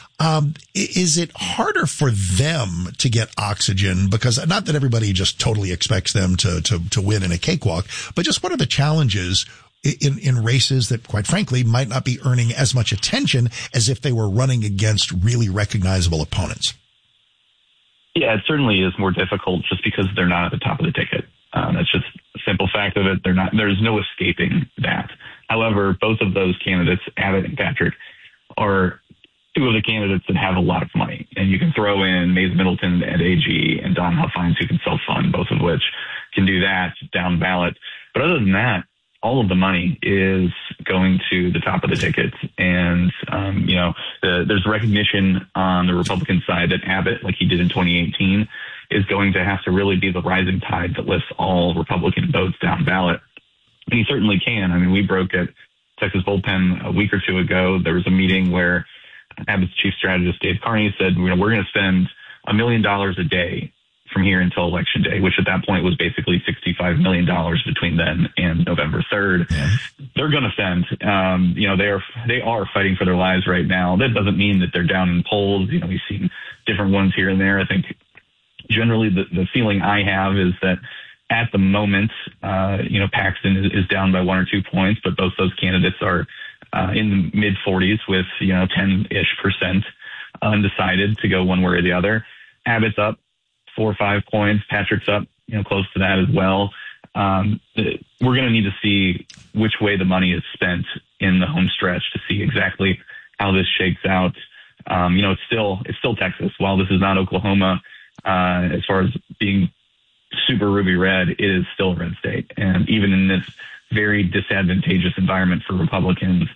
Is it harder for them to get oxygen? Because not that everybody just totally expects them to win in a cakewalk, but just what are the challenges in races that, quite frankly, might not be earning as much attention as if they were running against really recognizable opponents? Yeah, it certainly is more difficult just because they're not at the top of the ticket. That's just a simple fact of it. There's no escaping that. However, both of those candidates, Abbott and Patrick, are two of the candidates that have a lot of money. And you can throw in Mays Middleton at AG and Don Huffines, who can self-fund, both of which can do that down ballot. But other than that, all of the money is going to the top of the ticket. And, there's recognition on the Republican side that Abbott, like he did in 2018, is going to have to really be the rising tide that lifts all Republican votes down ballot. And he certainly can. I mean, we broke at Texas Bullpen a week or two ago. There was a meeting where Abbott's chief strategist, Dave Carney, said, we're going to spend $1 million a day from here until Election Day, which at that point was basically $65 million between then and November 3rd. Yeah. They're going to spend, they are fighting for their lives right now. That doesn't mean that they're down in polls. We've seen different ones here and there. I think generally the feeling I have is that at the moment, Paxton is down by 1 or 2 points, but both those candidates are in the mid 40s with, 10-ish% undecided to go one way or the other. Abbott's up 4 or 5 points. Patrick's up, close to that as well. We're going to need to see which way the money is spent in the home stretch to see exactly how this shakes out. It's still Texas. While this is not Oklahoma, as far as being super ruby red, it is still a red state. And even in this very disadvantageous environment for Republicans,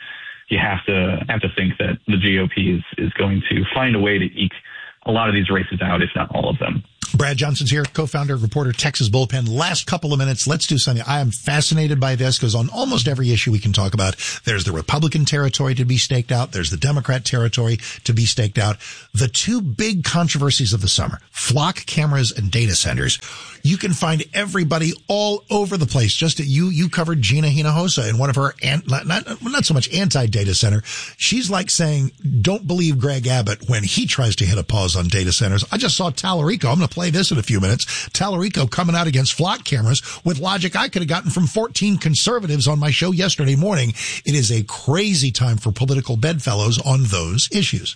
you have to think that the GOP is going to find a way to eke a lot of these races out, if not all of them. Brad Johnson's here, co-founder, reporter, Texas Bullpen. Last couple of minutes, let's do something. I am fascinated by this because on almost every issue we can talk about, there's the Republican territory to be staked out. There's the Democrat territory to be staked out. The two big controversies of the summer, flock cameras and data centers. You can find everybody all over the place. Just you covered Gina Hinojosa in one of her, not so much anti-data center. She's like saying, don't believe Greg Abbott when he tries to hit a pause on data centers. I just saw Tallarico. I'm going to play this in a few minutes. Tallarico coming out against flock cameras with logic I could have gotten from 14 conservatives on my show yesterday morning. It is a crazy time for political bedfellows on those issues.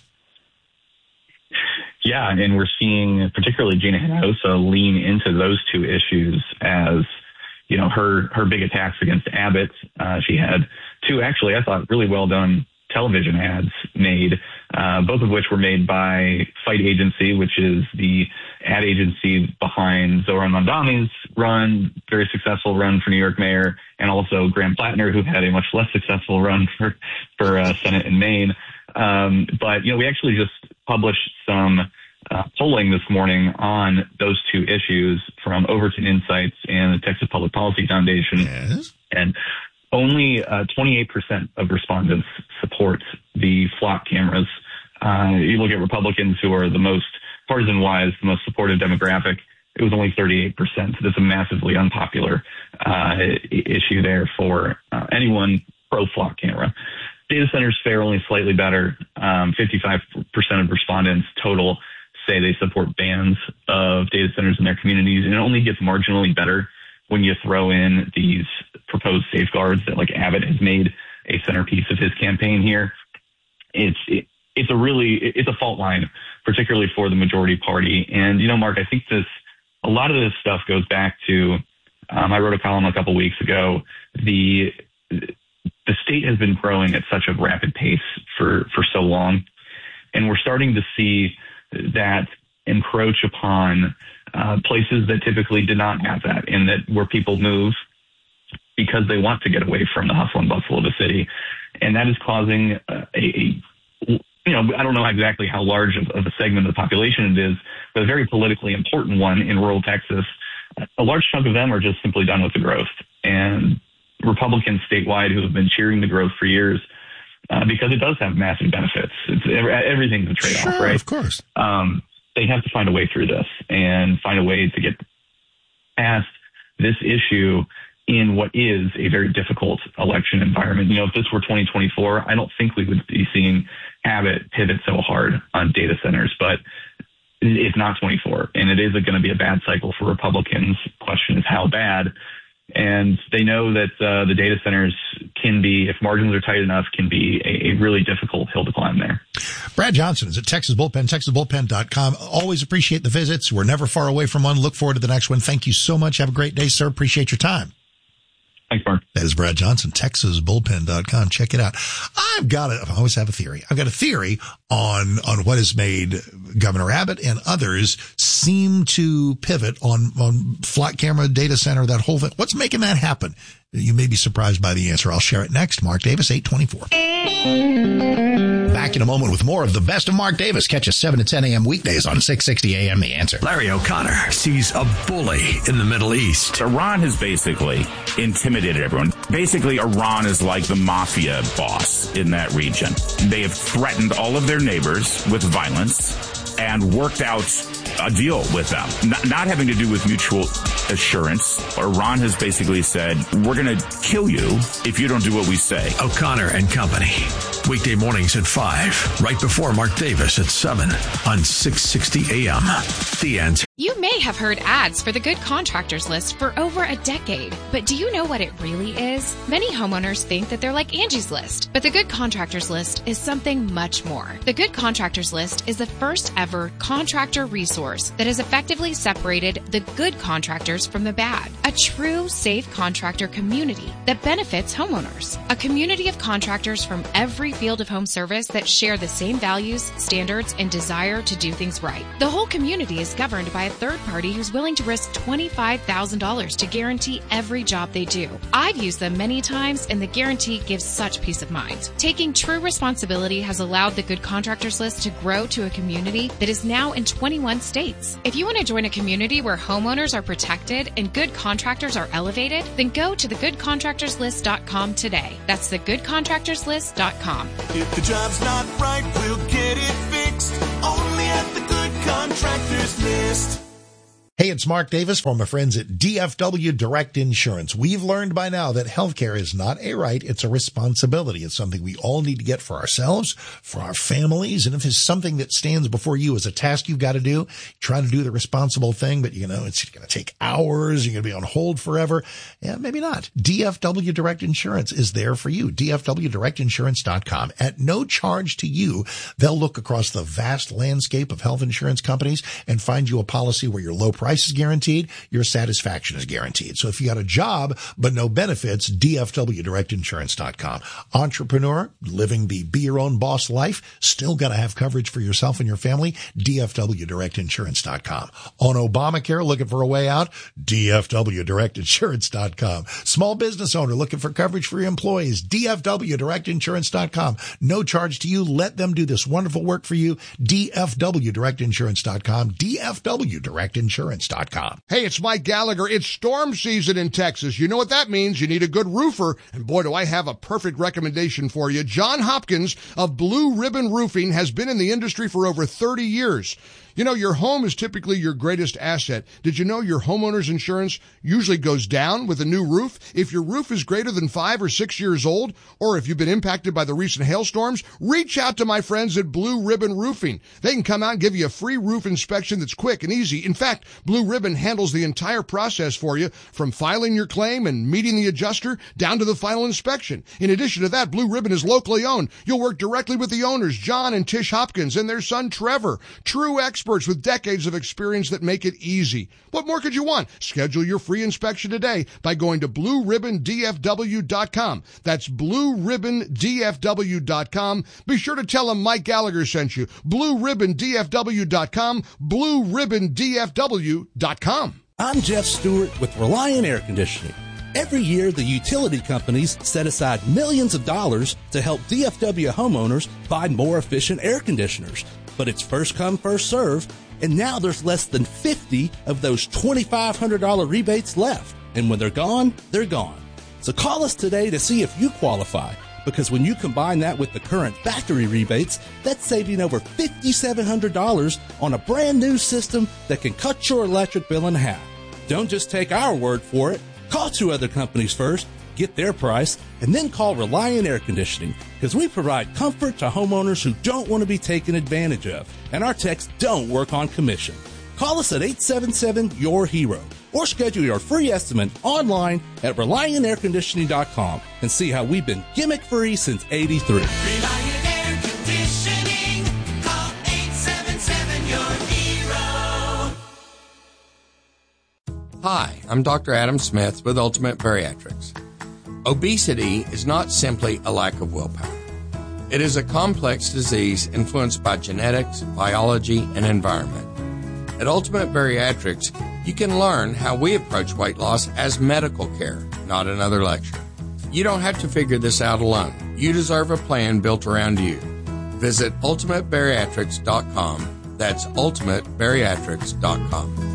Yeah, and we're seeing particularly Gina Hinojosa lean into those two issues as, you know, her big attacks against Abbott. She had two, actually, I thought, really well done television ads made, both of which were made by Fight Agency, which is the ad agency behind Zohran Mamdani's run, very successful run for New York mayor, and also Graham Plattner, who had a much less successful run for Senate in Maine. But, you know, we actually just published some polling this morning on those two issues from Overton Insights and the Texas Public Policy Foundation. Yes. And only 28% of respondents support the flock cameras. You look at Republicans, who are the most partisan-wise, the most supportive demographic, it was only 38%. That's a massively unpopular issue there for anyone pro-flock camera. Data centers fare only slightly better. 55% of respondents total say they support bans of data centers in their communities, and it only gets marginally better when you throw in these proposed safeguards that, like, Abbott has made a centerpiece of his campaign here. It's a fault line, particularly for the majority party. And, you know, Mark, I think a lot of this stuff goes back to, I wrote a column a couple weeks ago. The state has been growing at such a rapid pace for so long, and we're starting to see that encroach upon places that typically did not have that, and that where people move because they want to get away from the hustle and bustle of the city. And that is causing I don't know exactly how large of a segment of the population it is, but a very politically important one in rural Texas. A large chunk of them are just simply done with the growth. And Republicans statewide who have been cheering the growth for years, because it does have massive benefits. Everything's a trade-off, sure, right? Of course. They have to find a way through this and find a way to get past this issue in what is a very difficult election environment. You know, if this were 2024, I don't think we would be seeing Abbott pivot so hard on data centers, but it's not 24, and it is going to be a bad cycle for Republicans. Question is how bad. And they know that the data centers can be, if margins are tight enough, can be a really difficult hill to climb there. Brad Johnson is at Texas Bullpen, TexasBullpen.com. Always appreciate the visits. We're never far away from one. Look forward to the next one. Thank you so much. Have a great day, sir. Appreciate your time. Thanks, Mark. That is Brad Johnson, TexasBullpen.com. Check it out. I always have a theory. I've got a theory on what has made Governor Abbott and others seem to pivot on flock camera, data center, that whole thing. What's making that happen? You may be surprised by the answer. I'll share it next. Mark Davis, 824. Back in a moment with more of the best of Mark Davis. Catch us 7 to 10 a.m. weekdays on 660 a.m. The Answer. Larry O'Connor sees a bully in the Middle East. Iran has basically intimidated everyone. Basically, Iran is like the mafia boss in that region. They have threatened all of their neighbors with violence and worked out a deal with them, not having to do with mutual assurance. Iran has basically said, we're going to kill you if you don't do what we say. O'Connor and Company. Weekday mornings at 5, right before Mark Davis at 7 on 660 AM. The Answer. You may have heard ads for the Good Contractors List for over a decade, but do you know what it really is? Many homeowners think that they're like Angie's List, but the Good Contractors List is something much more. The Good Contractors List is the first ever contractor resource that has effectively separated the good contractors from the bad. A true safe contractor community that benefits homeowners. A community of contractors from every field of home service that share the same values, standards, and desire to do things right. The whole community is governed by a third party who's willing to risk $25,000 to guarantee every job they do. I've used them many times, and the guarantee gives such peace of mind. Taking true responsibility has allowed the Good Contractors List to grow to a community that is now in 21 states. If you want to join a community where homeowners are protected and good contractors are elevated, then go to thegoodcontractorslist.com today. That's thegoodcontractorslist.com. If the job's not right, we'll get it fixed. Only at the Good Contractors List. Hey, it's Mark Davis from my friends at DFW Direct Insurance. We've learned by now that healthcare is not a right, it's a responsibility. It's something we all need to get for ourselves, for our families, and if it's something that stands before you as a task you've got to do, try to do the responsible thing, but it's going to take hours, you're going to be on hold forever. Yeah, maybe not. DFW Direct Insurance is there for you. DFWDirectInsurance.com. At no charge to you, they'll look across the vast landscape of health insurance companies and find you a policy where your low price is guaranteed, your satisfaction is guaranteed. So if you got a job but no benefits, DFWDirectInsurance.com. Entrepreneur, living the be your own boss life, still got to have coverage for yourself and your family, DFWDirectInsurance.com. On Obamacare, looking for a way out, DFWDirectInsurance.com. Small business owner looking for coverage for your employees, DFWDirectInsurance.com. No charge to you. Let them do this wonderful work for you, DFWDirectInsurance.com, DFWDirectInsurance.com. Hey, it's Mike Gallagher. It's storm season in Texas. You know what that means. You need a good roofer. And boy, do I have a perfect recommendation for you. John Hopkins of Blue Ribbon Roofing has been in the industry for over 30 years. You know, your home is typically your greatest asset. Did you know your homeowner's insurance usually goes down with a new roof? If your roof is greater than 5 or 6 years old, or if you've been impacted by the recent hailstorms, reach out to my friends at Blue Ribbon Roofing. They can come out and give you a free roof inspection that's quick and easy. In fact, Blue Ribbon handles the entire process for you, from filing your claim and meeting the adjuster down to the final inspection. In addition to that, Blue Ribbon is locally owned. You'll work directly with the owners, John and Tish Hopkins, and their son, Trevor. True experts with decades of experience that make it easy. What more could you want? Schedule your free inspection today by going to BlueRibbonDFW.com. That's BlueRibbonDFW.com. Be sure to tell them Mike Gallagher sent you. BlueRibbonDFW.com. BlueRibbonDFW.com. I'm Jeff Stewart with Reliant Air Conditioning. Every year, the utility companies set aside millions of dollars to help DFW homeowners buy more efficient air conditioners. But it's first come, first serve, and now there's less than 50 of those $2,500 rebates left. And when they're gone, they're gone. So call us today to see if you qualify, because when you combine that with the current factory rebates, that's saving over $5,700 on a brand new system that can cut your electric bill in half. Don't just take our word for it. Call 2 other companies first, get their price, and then call Reliant Air Conditioning, because we provide comfort to homeowners who don't want to be taken advantage of, and our techs don't work on commission. Call us at 877-YOUR-HERO or schedule your free estimate online at ReliantAirConditioning.com and see how we've been gimmick-free since '83. Reliant Air Conditioning. Call 877-YOUR-HERO. Hi, I'm Dr. Adam Smith with Ultimate Bariatrics. Obesity is not simply a lack of willpower. It is a complex disease influenced by genetics, biology, and environment. At Ultimate Bariatrics, you can learn how we approach weight loss as medical care, not another lecture. You don't have to figure this out alone. You deserve a plan built around you. Visit UltimateBariatrics.com. That's UltimateBariatrics.com.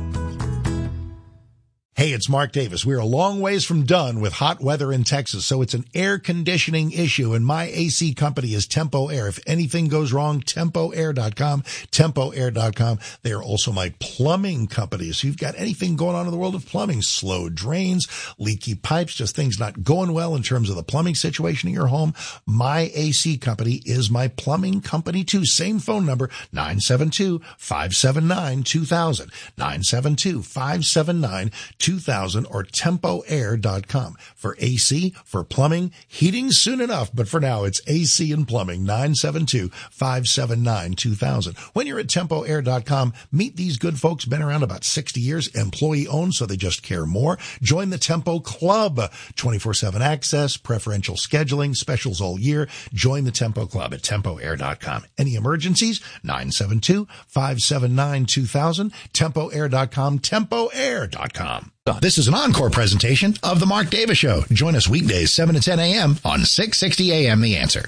Hey, it's Mark Davis. We're a long ways from done with hot weather in Texas, so it's an air conditioning issue, and my AC company is Tempo Air. If anything goes wrong, TempoAir.com, TempoAir.com. They are also my plumbing company. So you've got anything going on in the world of plumbing, slow drains, leaky pipes, just things not going well in terms of the plumbing situation in your home. My AC company is my plumbing company too. Same phone number, 972-579-2000, 972-579-2000. 2000 or TempoAir.com. For AC, for plumbing, heating soon enough, but for now it's AC and plumbing, 972-579-2000. When you're at TempoAir.com, meet these good folks, been around about 60 years, employee owned, so they just care more. Join the Tempo Club, 24/7 access, preferential scheduling, specials all year. Join the Tempo Club at TempoAir.com. Any emergencies? 972-579-2000, TempoAir.com, TempoAir.com. This is an encore presentation of The Mark Davis Show. Join us weekdays, 7 to 10 a.m. on 660 a.m. The Answer.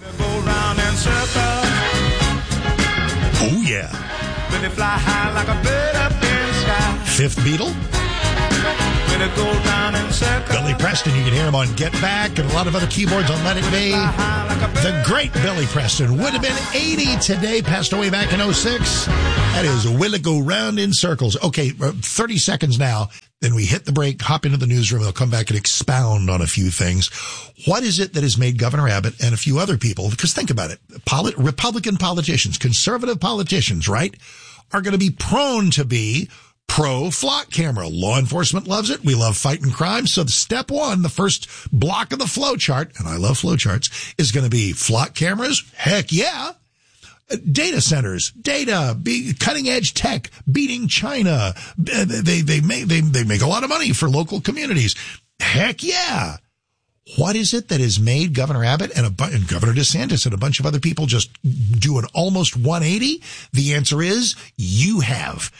Oh, yeah. When they fly high like a bird up in the sky. Fifth Beatle. When it goes round in circles. Billy Preston, you can hear him on Get Back and a lot of other keyboards on Let It Be. The great Billy Preston would have been 80 today, passed away back in 06. That is Will It Go Round in Circles. Okay, 30 seconds now. Then we hit the break, hop into the newsroom. They'll come back and expound on a few things. What is it that has made Governor Abbott and a few other people, because think about it, Republican politicians, conservative politicians, right, are going to be prone to be pro-flock camera. Law enforcement loves it. We love fighting crime. So step one, the first block of the flow chart, and I love flow charts, is going to be flock cameras. Heck yeah. Data centers, cutting edge tech, beating China. They make a lot of money for local communities. Heck yeah. What is it that has made Governor Abbott and Governor DeSantis and a bunch of other people just do an almost 180? The answer is you have.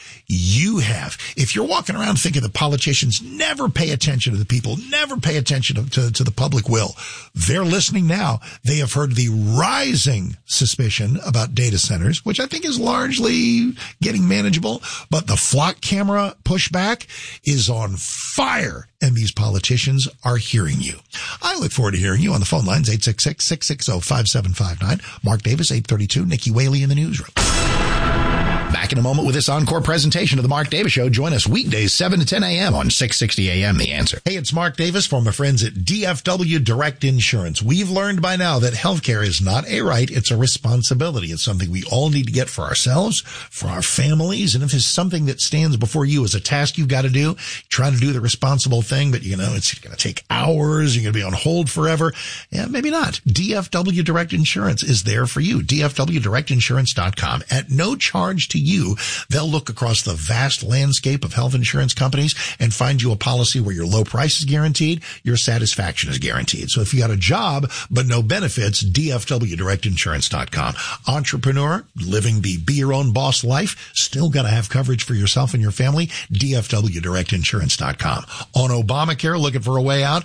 If you're walking around thinking the politicians never pay attention to the people, never pay attention to the public will, they're listening now. They have heard the rising suspicion about data centers, which I think is largely getting manageable, but the flock camera pushback is on fire. And these politicians are hearing you. I look forward to hearing you on the phone lines, 866-660-5759. Mark Davis, 832. Nikki Whaley in the newsroom. Back in a moment with this encore presentation of The Mark Davis Show. Join us weekdays, 7 to 10 a.m. on 660 a.m. The Answer. Hey, it's Mark Davis from my friends at DFW Direct Insurance. We've learned by now that healthcare is not a right, it's a responsibility. It's something we all need to get for ourselves, for our families, and if it's something that stands before you as a task you've got to do, try to do the responsible thing, but it's going to take hours, you're going to be on hold forever. Yeah, maybe not. DFW Direct Insurance is there for you. DFWDirectInsurance.com. At no charge to you, they'll look across the vast landscape of health insurance companies and find you a policy where your low price is guaranteed, your satisfaction is guaranteed. So if you got a job but no benefits, DFWDirectInsurance.com. Entrepreneur, living the be your own boss life, still got to have coverage for yourself and your family, DFWDirectInsurance.com. On Obamacare, looking for a way out,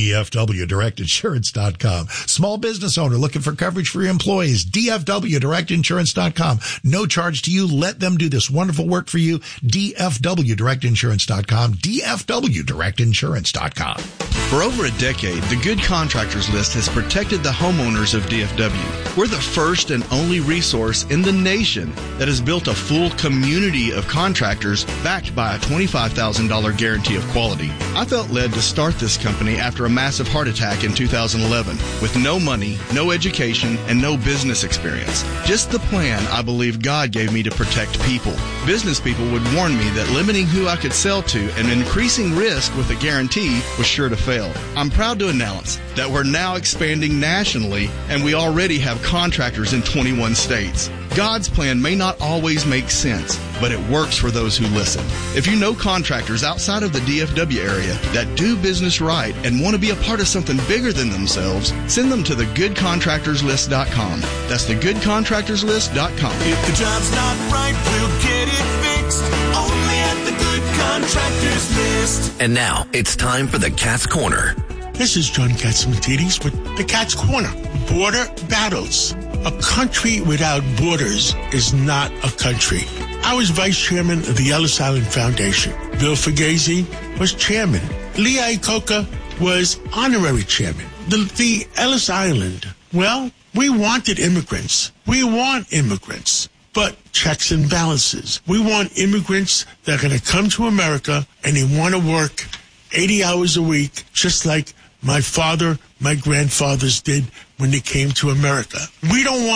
DFWDirectInsurance.com. Small business owner looking for coverage for your employees, DFWDirectInsurance.com. No charge to you. Let them do this wonderful work for you. DFWDirectInsurance.com. DFWDirectInsurance.com. For over a decade, the Good Contractors List has protected the homeowners of DFW. We're the first and only resource in the nation that has built a full community of contractors backed by a $25,000 guarantee of quality. I felt led to start this company after a massive heart attack in 2011 with no money, no education, and no business experience. Just the plan I believe God gave me to protect people. Business people would warn me that limiting who I could sell to and increasing risk with a guarantee was sure to fail. I'm proud to announce that we're now expanding nationally, and we already have contractors in 21 states. God's plan may not always make sense, but it works for those who listen. If you know contractors outside of the DFW area that do business right and want to be a part of something bigger than themselves, send them to thegoodcontractorslist.com. That's thegoodcontractorslist.com. If the job's not right, we'll get it fixed. Only at the Good Contractors List. And now it's time for the Cat's Corner. This is John Katsimatidis with the Cat's Corner. Border battles. A country without borders is not a country. I was vice chairman of the Ellis Island Foundation. Bill Fugazi was chairman. Lee Iacocca was honorary chairman. The Ellis Island, well, we wanted immigrants. We want immigrants, but checks and balances. We want immigrants that are going to come to America and they want to work 80 hours a week, just like my father, my grandfathers did when they came to America. We don't want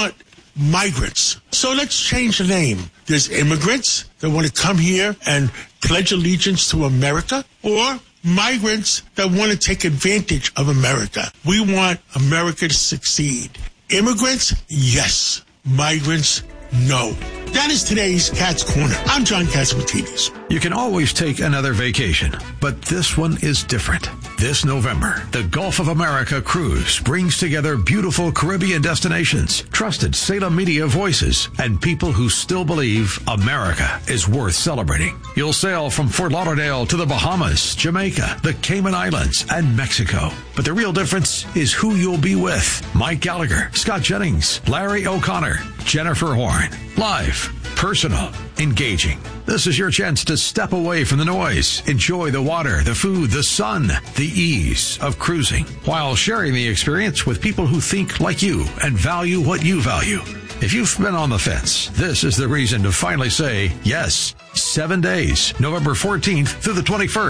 migrants. So let's change the name. There's immigrants that want to come here and pledge allegiance to America, or migrants that want to take advantage of America. We want America to succeed. Immigrants, yes. Migrants, no. That is today's Cat's Corner. I'm John Catsimatidis. You can always take another vacation, but this one is different. This November, the Gulf of America Cruise brings together beautiful Caribbean destinations, trusted Salem media voices, and people who still believe America is worth celebrating. You'll sail from Fort Lauderdale to the Bahamas, Jamaica, the Cayman Islands, and Mexico. But the real difference is who you'll be with. Mike Gallagher, Scott Jennings, Larry O'Connor, Jennifer Horn. Live, personal, engaging. This is your chance to step away from the noise, enjoy the water, the food, the sun, the ease of cruising, while sharing the experience with people who think like you and value what you value. If you've been on the fence, this is the reason to finally say yes. 7 days, November 14th through the 21st.